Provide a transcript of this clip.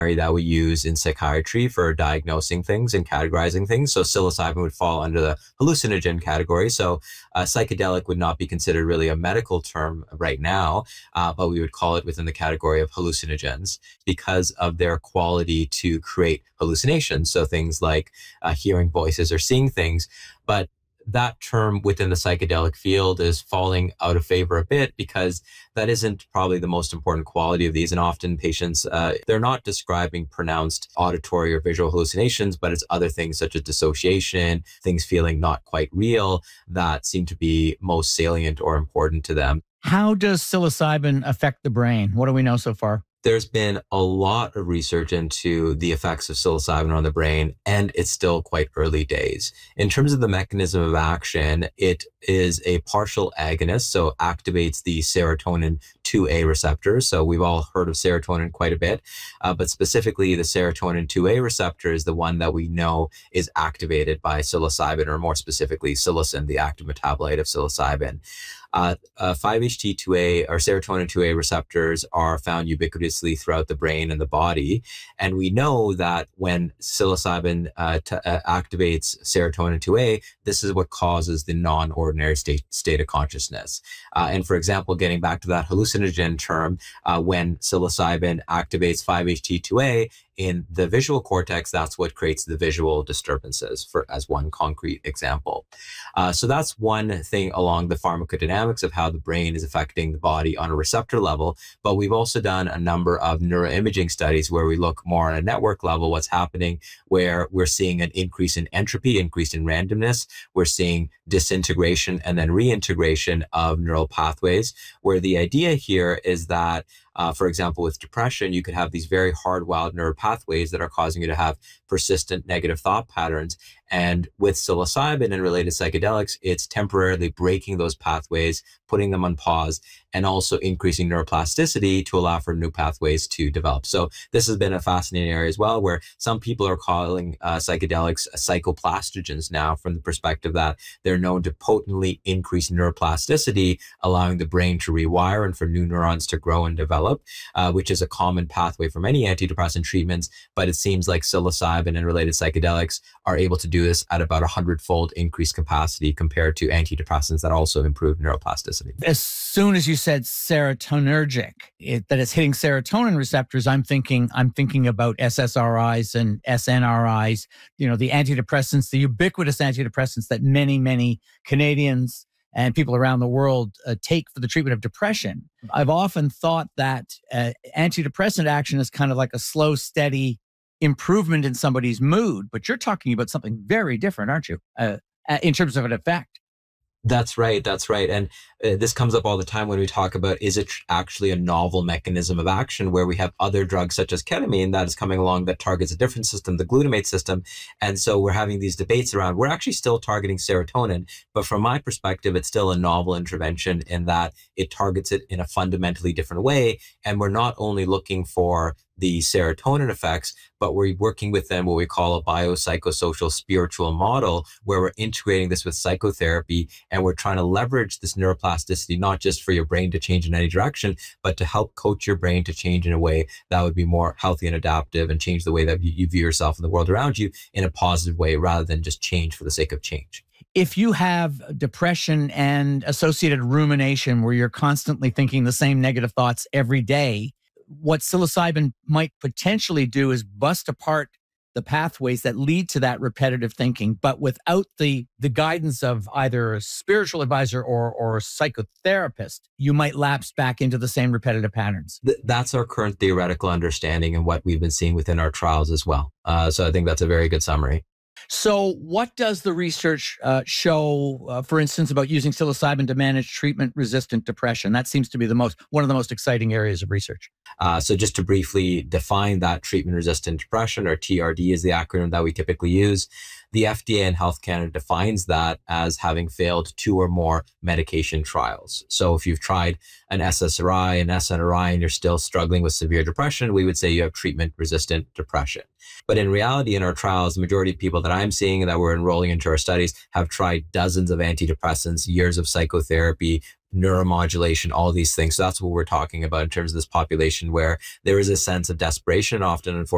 that we use in psychiatry for diagnosing things and categorizing things. So psilocybin would fall under the hallucinogen category. So psychedelic would not be considered really a medical term right now, but we would call it within the category of hallucinogens because of their quality to create hallucinations. So things like hearing voices or seeing things. But that term within the psychedelic field is falling out of favor a bit because that isn't probably the most important quality of these. And often patients, they're not describing pronounced auditory or visual hallucinations, but it's other things such as dissociation, things feeling not quite real that seem to be most salient or important to them. How does psilocybin affect the brain? What do we know so far? There's been a lot of research into the effects of psilocybin on the brain, and it's still quite early days. In terms of the mechanism of action, it is a partial agonist, so activates the serotonin 2A receptors. So we've all heard of serotonin quite a bit, but specifically the serotonin 2A receptor is the one that we know is activated by psilocybin, or more specifically psilocin, the active metabolite of psilocybin. 5-HT2A or serotonin 2A receptors are found ubiquitously throughout the brain and the body. And we know that when psilocybin activates serotonin 2A, this is what causes the non-ordinary state of consciousness. And for example, getting back to that hallucinogen term, when psilocybin activates 5-HT2A, in the visual cortex, that's what creates the visual disturbances, as one concrete example. So that's one thing along the pharmacodynamics of how the brain is affecting the body on a receptor level. But we've also done a number of neuroimaging studies where we look more on a network level, what's happening, where we're seeing an increase in entropy, increase in randomness. We're seeing disintegration and then reintegration of neural pathways, where the idea here is that for example, with depression, you could have these very hardwired neural pathways that are causing you to have persistent negative thought patterns. And with psilocybin and related psychedelics, it's temporarily breaking those pathways, putting them on pause, and also increasing neuroplasticity to allow for new pathways to develop. So this has been a fascinating area as well, where some people are calling psychedelics psychoplastogens now, from the perspective that they're known to potently increase neuroplasticity, allowing the brain to rewire and for new neurons to grow and develop, which is a common pathway for many antidepressant treatments. But it seems like psilocybin and related psychedelics are able to do this at about 100-fold increased capacity compared to antidepressants that also improve neuroplasticity. As soon as you said serotonergic, that it's hitting serotonin receptors, I'm thinking about SSRIs and SNRIs, the antidepressants, the ubiquitous antidepressants that many Canadians and people around the world take for the treatment of depression. I've often thought that antidepressant action is kind of like a slow, steady improvement in somebody's mood, but you're talking about something very different, aren't you, in terms of an effect? That's right. And this comes up all the time when we talk about, is it actually a novel mechanism of action, where we have other drugs such as ketamine that is coming along that targets a different system, the glutamate system. And so we're having these debates around, we're actually still targeting serotonin, but from my perspective, it's still a novel intervention in that it targets it in a fundamentally different way. And we're not only looking for the serotonin effects, but we're working with them what we call a biopsychosocial spiritual model, where we're integrating this with psychotherapy, and we're trying to leverage this neuroplasticity, not just for your brain to change in any direction, but to help coach your brain to change in a way that would be more healthy and adaptive, and change the way that you view yourself and the world around you in a positive way, rather than just change for the sake of change. If you have depression and associated rumination, where you're constantly thinking the same negative thoughts every day, what psilocybin might potentially do is bust apart the pathways that lead to that repetitive thinking, but without the guidance of either a spiritual advisor or a psychotherapist, you might lapse back into the same repetitive patterns. That's our current theoretical understanding and what we've been seeing within our trials as well. So I think that's a very good summary. So what does the research show, for instance, about using psilocybin to manage treatment-resistant depression? That seems to be one of the most exciting areas of research. So just to briefly define that, treatment-resistant depression, or TRD is the acronym that we typically use. The FDA and Health Canada defines that as having failed 2 or more medication trials. So if you've tried an SSRI, an SNRI, and you're still struggling with severe depression, we would say you have treatment-resistant depression. But in reality, in our trials, the majority of people that I'm seeing that we're enrolling into our studies have tried dozens of antidepressants, years of psychotherapy, neuromodulation, all these things. So that's what we're talking about in terms of this population, where there is a sense of desperation, often, unfortunately,